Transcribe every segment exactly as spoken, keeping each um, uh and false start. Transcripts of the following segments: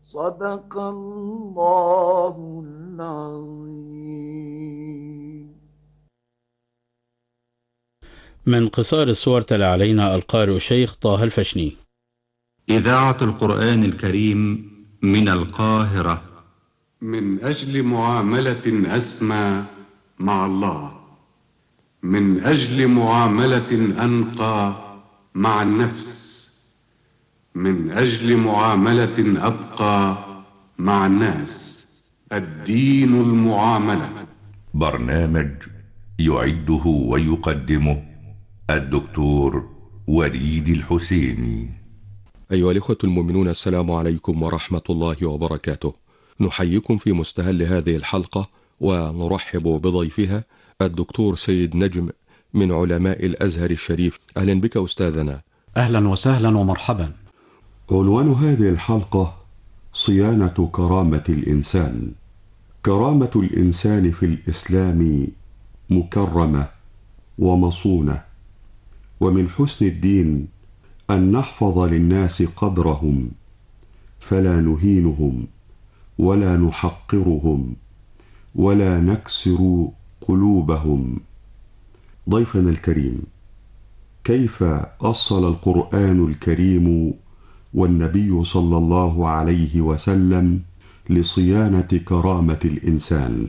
صدق الله العظيم. من قصار الصور تلا علينا القارئ الشيخ طه الفشني. إذاعة القرآن الكريم من القاهرة. من أجل معاملة أسمى مع الله، من أجل معاملة أنقى مع النفس، من أجل معاملة أبقى مع الناس، الدين المعاملة. برنامج يعده ويقدمه الدكتور وليد الحسيني. أيها الإخوة المؤمنون، السلام عليكم ورحمة الله وبركاته. نحييكم في مستهل هذه الحلقة ونرحب بضيفها الدكتور سيد نجم من علماء الأزهر الشريف. أهلا بك أستاذنا. أهلا وسهلا ومرحبا. عنوان هذه الحلقة صيانة كرامة الإنسان. كرامة الإنسان في الإسلام مكرمة ومصونة، ومن حسن الدين أن نحفظ للناس قدرهم فلا نهينهم ولا نحقرهم ولا نكسر قلوبهم. ضيفنا الكريم، كيف أصل القرآن الكريم والنبي صلى الله عليه وسلم لصيانة كرامة الإنسان؟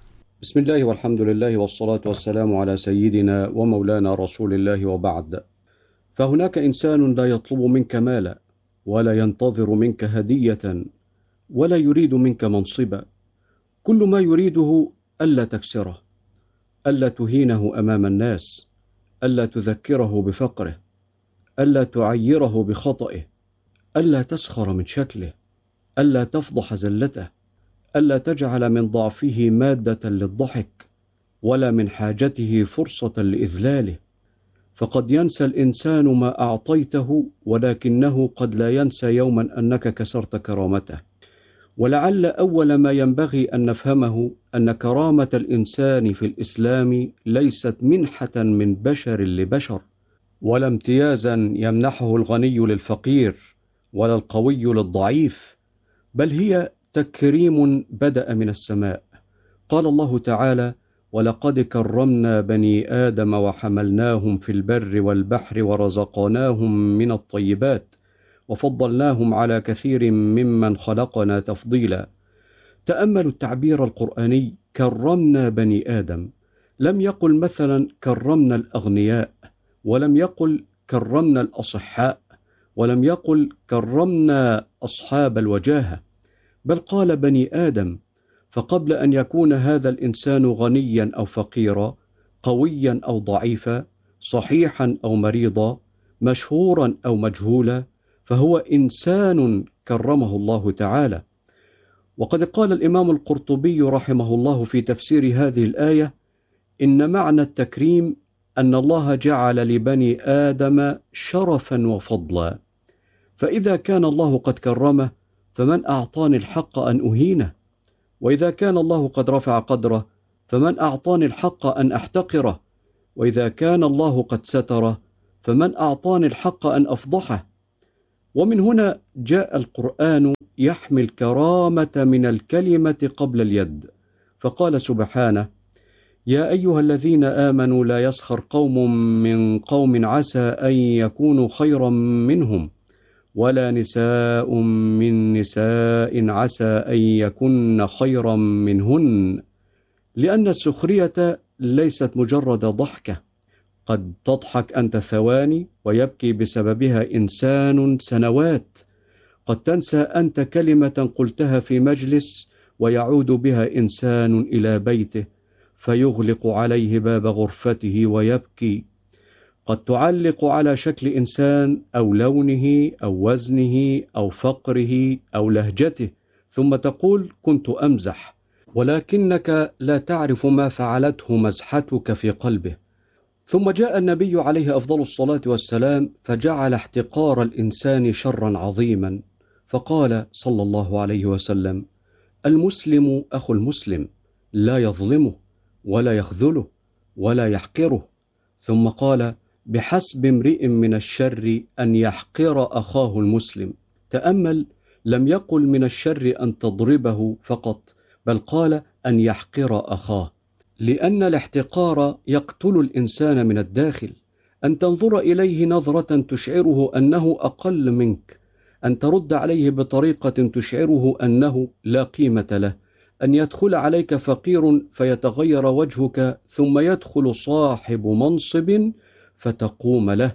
بسم الله والحمد لله والصلاة والسلام على سيدنا ومولانا رسول الله، وبعد. فهناك إنسان لا يطلب منك مالا، ولا ينتظر منك هدية، ولا يريد منك منصبا. كل ما يريده ألا تكسره، ألا تهينه أمام الناس، ألا تذكره بفقره، ألا تعيره بخطئه، ألا تسخر من شكله، ألا تفضح زلته، ألا تجعل من ضعفه مادة للضحك، ولا من حاجته فرصة لإذلاله. فقد ينسى الإنسان ما أعطيته، ولكنه قد لا ينسى يوما أنك كسرت كرامته. ولعل أول ما ينبغي أن نفهمه أن كرامة الإنسان في الإسلام ليست منحة من بشر لبشر، ولا امتيازا يمنحه الغني للفقير ولا القوي للضعيف، بل هي تكريم بدأ من السماء. قال الله تعالى: ولقد كرمنا بني آدم وحملناهم في البر والبحر ورزقناهم من الطيبات وفضلناهم على كثير ممن خلقنا تفضيلا. تأملوا التعبير القرآني: كرمنا بني آدم. لم يقل مثلا كرمنا الأغنياء، ولم يقل كرمنا الأصحاء، ولم يقل كرمنا أصحاب الوجاهة، بل قال بني آدم. فقبل أن يكون هذا الإنسان غنيا أو فقيرا، قويا أو ضعيفا، صحيحا أو مريضا، مشهورا أو مجهولا، فهو إنسان كرمه الله تعالى. وقد قال الإمام القرطبي رحمه الله في تفسير هذه الآية: إن معنى التكريم أن الله جعل لبني آدم شرفا وفضلا. فإذا كان الله قد كرمه، فمن أعطاني الحق أن أهينه؟ وإذا كان الله قد رفع قدره، فمن أعطاني الحق أن أحتقره؟ وإذا كان الله قد ستره، فمن أعطاني الحق أن أفضحه؟ ومن هنا جاء القرآن يحمي الكرامة من الكلمة قبل اليد، فقال سبحانه: يا أيها الذين آمنوا لا يسخر قوم من قوم عسى أن يكونوا خيرا منهم، ولا نساء من نساء عسى أن يكن خيرا منهن. لأن السخرية ليست مجرد ضحكة، قد تضحك أنت ثواني ويبكي بسببها إنسان سنوات. قد تنسى أنت كلمة قلتها في مجلس ويعود بها إنسان إلى بيته فيغلق عليه باب غرفته ويبكي. قد تعلق على شكل إنسان أو لونه أو وزنه أو فقره أو لهجته، ثم تقول: كنت أمزح، ولكنك لا تعرف ما فعلته مزحتك في قلبه. ثم جاء النبي عليه أفضل الصلاة والسلام فجعل احتقار الإنسان شرا عظيما، فقال صلى الله عليه وسلم: المسلم أخو المسلم، لا يظلمه ولا يخذله ولا يحقره. ثم قال: بحسب امرئ من الشر أن يحقر أخاه المسلم. تأمل، لم يقل من الشر أن تضربه فقط، بل قال أن يحقر أخاه، لأن الاحتقار يقتل الإنسان من الداخل. أن تنظر إليه نظرة تشعره أنه أقل منك، أن ترد عليه بطريقة تشعره أنه لا قيمة له، أن يدخل عليك فقير فيتغير وجهك، ثم يدخل صاحب منصب فتقوم له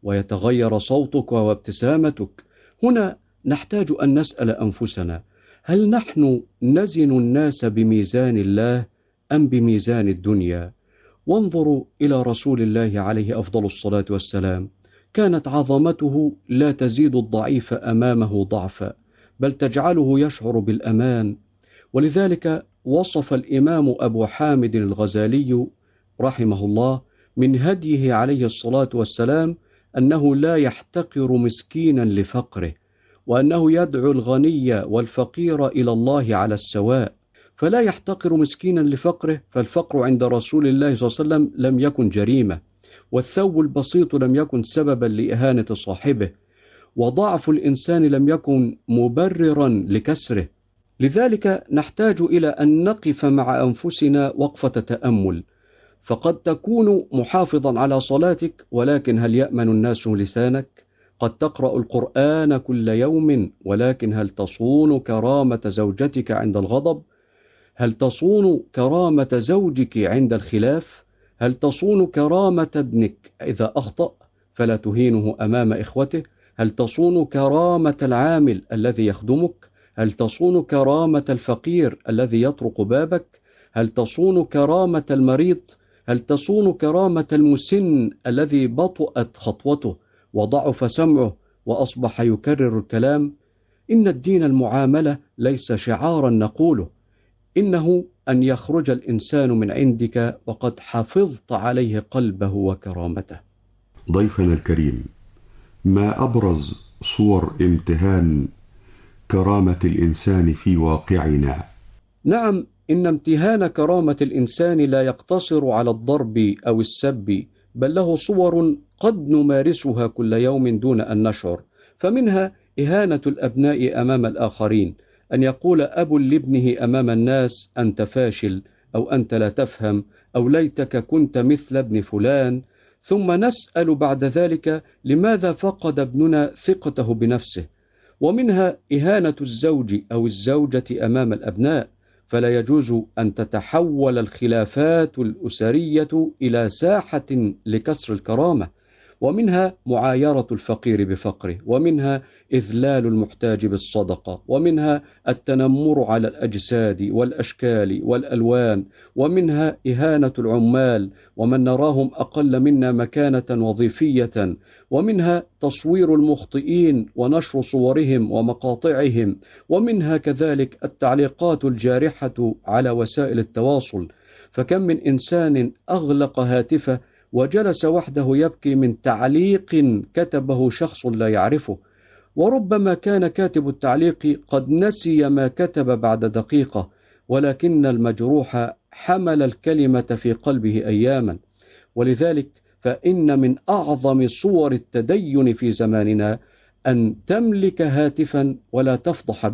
ويتغير صوتك وابتسامتك. هنا نحتاج أن نسأل أنفسنا: هل نحن نزن الناس بميزان الله أم بميزان الدنيا؟ وانظروا إلى رسول الله عليه أفضل الصلاة والسلام، كانت عظمته لا تزيد الضعيف أمامه ضعفا، بل تجعله يشعر بالأمان. ولذلك وصف الإمام أبو حامد الغزالي رحمه الله من هديه عليه الصلاة والسلام أنه لا يحتقر مسكينا لفقره، وأنه يدعو الغني والفقير إلى الله على السواء، فلا يحتقر مسكينا لفقره، فالفقر عند رسول الله صلى الله عليه وسلم لم يكن جريمة، والثوب البسيط لم يكن سببا لإهانة صاحبه، وضعف الإنسان لم يكن مبررا لكسره. لذلك نحتاج إلى أن نقف مع أنفسنا وقفة تأمل، فقد تكون محافظا على صلاتك، ولكن هل يأمن الناس لسانك؟ قد تقرأ القرآن كل يوم، ولكن هل تصون كرامة زوجتك عند الغضب؟ هل تصون كرامة زوجك عند الخلاف؟ هل تصون كرامة ابنك إذا أخطأ فلا تهينه أمام إخوته؟ هل تصون كرامة العامل الذي يخدمك؟ هل تصون كرامة الفقير الذي يطرق بابك؟ هل تصون كرامة المريض؟ هل تصون كرامة المسن الذي بطأت خطوته وضعف سمعه وأصبح يكرر الكلام؟ إن الدين المعاملة ليس شعارا نقوله، إنه أن يخرج الإنسان من عندك وقد حفظت عليه قلبه وكرامته. ضيفنا الكريم، ما أبرز صور امتهان كرامة الإنسان في واقعنا؟ نعم، إن امتهان كرامة الإنسان لا يقتصر على الضرب أو السب، بل له صور قد نمارسها كل يوم دون أن نشعر. فمنها إهانة الأبناء أمام الآخرين، أن يقول أب لابنه أمام الناس: أنت فاشل، أو أنت لا تفهم، أو ليتك كنت مثل ابن فلان. ثم نسأل بعد ذلك: لماذا فقد ابننا ثقته بنفسه؟ ومنها إهانة الزوج أو الزوجة أمام الأبناء، فلا يجوز أن تتحول الخلافات الأسرية إلى ساحة لكسر الكرامة. ومنها معايرة الفقير بفقره، ومنها إذلال المحتاج بالصدقة، ومنها التنمر على الأجساد والأشكال والألوان، ومنها إهانة العمال ومن نراهم أقل منا مكانة وظيفية، ومنها تصوير المخطئين ونشر صورهم ومقاطعهم، ومنها كذلك التعليقات الجارحة على وسائل التواصل. فكم من إنسان أغلق هاتفه وجلس وحده يبكي من تعليق كتبه شخص لا يعرفه، وربما كان كاتب التعليق قد نسي ما كتب بعد دقيقة، ولكن المجروح حمل الكلمة في قلبه أياما. ولذلك فإن من أعظم صور التدين في زماننا أن تملك هاتفا ولا تفضح